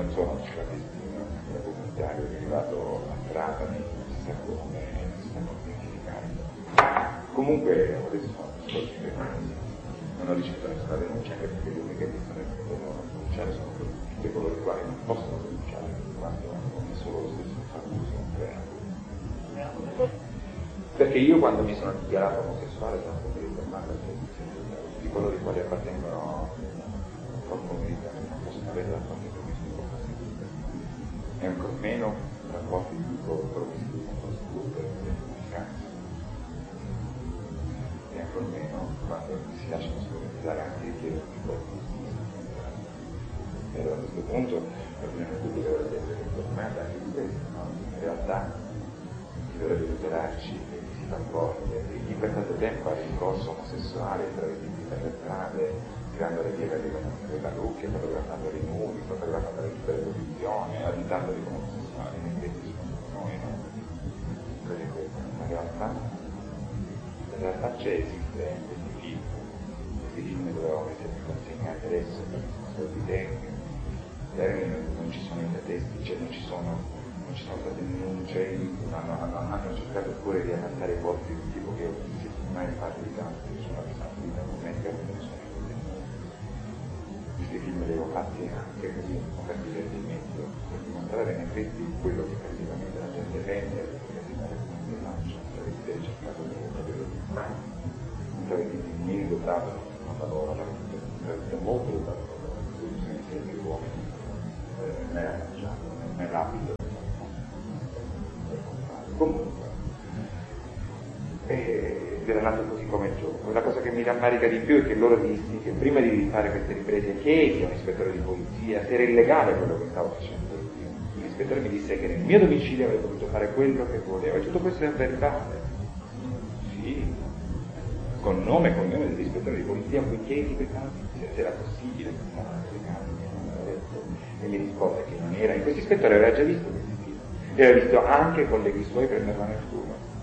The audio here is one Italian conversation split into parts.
non sono un clandestino, un comunitario che è arrivato a Trapani, non si sa come identificare. Comunque adesso non ho ricevuto nessuna denuncia, anche perché le uniche che devono denunciare sono tutti coloro i quali non possono denunciare, quando hanno commesso loro stesso un abuso, un reato. Perché io quando mi sono dichiarato omosessuale sono stato informato di coloro i quali appartengono a una comunità che non possono avere rapporti promiscui con e ancor meno rapporti di tipo promiscui con prostitute e cazzo. E ancor meno quando si lasciano scomunicare anche i chiedi di corpo. E allora a questo punto l'opinione pubblica dovrebbe essere informata anche di questo, no? In realtà chi dovrebbe tutelarci e chi si fa forte, e chi per tanto tempo ha rincorso omosessuali, travestiti per le strade, tirando le pieghe delle parrucche, fotografando i nudi, fotografando le tutte le posizioni, agitandoli come omosessuali, e invece sono noi, no? In realtà esiste questi film dovevano essere consegnati adesso per soldi tecnici, non ci sono i testi, cioè non ci sono state denunce, hanno cercato pure di adattare i posti di tipo che mai parli di tanto, nessuna responsabilità domenica, non sono questi film li avevo fatti anche così, per divertimento, per dimostrare in effetti quello che praticamente la gente vende, perché si dà le faccia, avete cercato di capire un travestito in dotato, non lavora, un travestito molto dotato, non si sente uomini, non è rapido. Comunque, ed era nato così come il gioco. La cosa che mi rammarica di più è che loro dissi che prima di fare queste riprese chiesi a un ispettore di polizia se era illegale quello che stavo facendo io. L'ispettore mi disse che nel mio domicilio avrei potuto fare quello che volevo, e tutto questo è verbale. Sì, con nome e cognome dell'ispettore di polizia, poi chiesi questa notizia, se era possibile e mi rispose che non era, e questo ispettore aveva già visto questi film, e aveva visto anche colleghi suoi prenderla nel culo.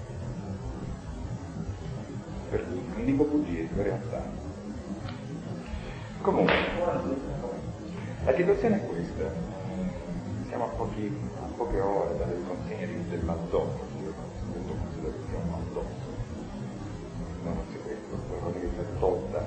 Per cui non dico bugie, in realtà. Comunque, la situazione è questa. Siamo a poche ore dalle consegne del Maldotto, io appunto considero che sia un Maldotto, non si questo, qualcosa che si è tolta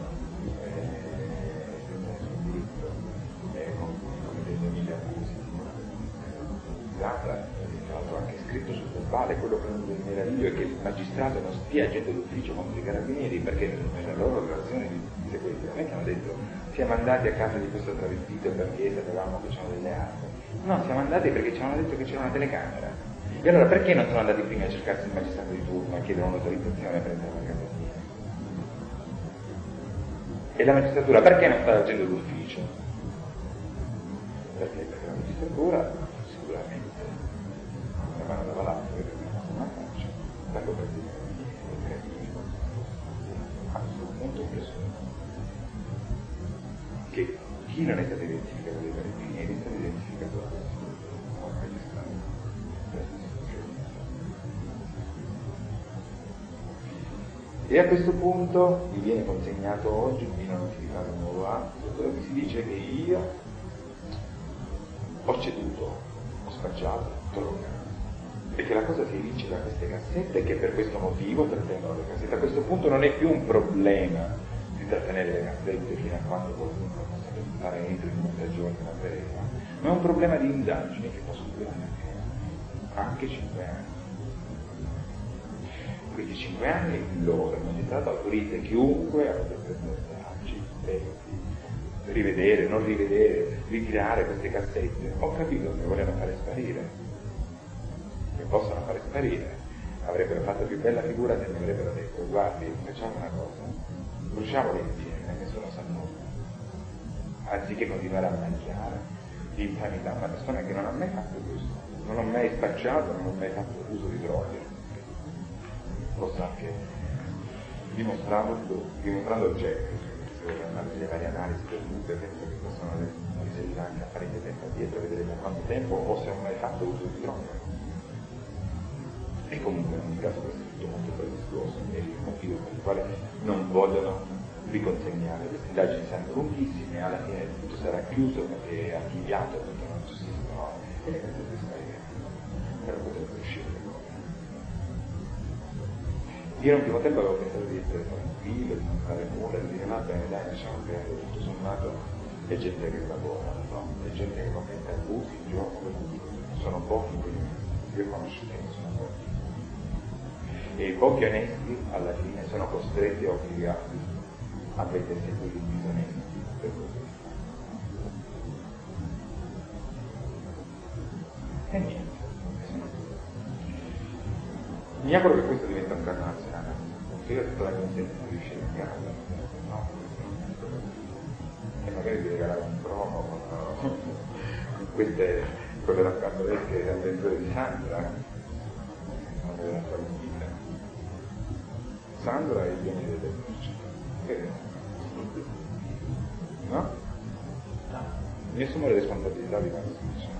sul diritto, come dei mille abusi, tra l'altro anche scritto sul verbale. Quello che mi meraviglio è che il magistrato non stia agendo d'ufficio contro i carabinieri, perché nella loro relazione di sequestro non è che hanno detto siamo andati a casa di questo travestito perché sapevamo che c'erano delle armi, no, siamo andati perché ci hanno detto che c'era una telecamera. E allora perché non sono andati prima a cercarsi il magistrato di turno e chiedere un'autorizzazione per entrare a casa mia? E la magistratura perché non sta agendo d'ufficio? Perché la magistratura sicuramente una mano dava l'altra e una faccia, da copertina a questo punto presumo che chi non è stato identificato dai carabinieri è stato identificato dal magistrato. E a questo punto mi viene consegnato oggi in un notificato nuovo atto dove mi si dice che io ho ceduto, ho spacciato droga, e che la cosa si evince da queste cassette e che per questo motivo trattengono le cassette. A questo punto non è più un problema di trattenere le cassette fino a quando qualcuno possa fare entro in una stagione una presa, ma è un problema di indagini che possono durare anche 5 anni. Quindi 5 anni loro, il magistrato autorizza chiunque a presentarci, rivedere, non rivedere, ritirare queste cassette. Ho capito che vogliono fare sparire, che possono fare sparire. Avrebbero fatto più bella figura se mi avrebbero detto guardi, facciamo una cosa, bruciamole insieme, nessuno sa nulla, anziché continuare a mangiare l'infamità. Una persona che non ha mai fatto questo, non ho mai spacciato, non ho mai fatto uso di droghe, lo sa che dimostrando oggetti, le varie analisi dovute, penso che possono risalire anche a parecchio tempo dietro, vedere per quanto tempo o se ho mai fatto uso di droga. E comunque in ogni caso questo è tutto molto pretestuoso, e il motivo per il quale non vogliono riconsegnare. Queste indagini saranno lunghissime, alla fine tutto sarà chiuso e archiviato perché non sussistono elementi di scaricare per poter uscire. Io nel primo tempo avevo pensato di essere tranquillo, di non fare nulla, di dire va bene, dai, diciamo che tutto sommato è gente che lavora, no? È gente che commette abusi, gioco, sono pochi, quindi io conosco che sono pochi. E i pochi onesti alla fine sono costretti e obbligati a vedersi quelli disonesti per così. E niente. Mi auguro che questo diventa un caso nazionale. Io ho detto la mia senza di riuscire a casa, no? E magari di regalare un promo con queste, con le raccattolette avventure di Sandra, non della sua vita. Sandra e i piani delle luci. No? Mi assumo le responsabilità di questo.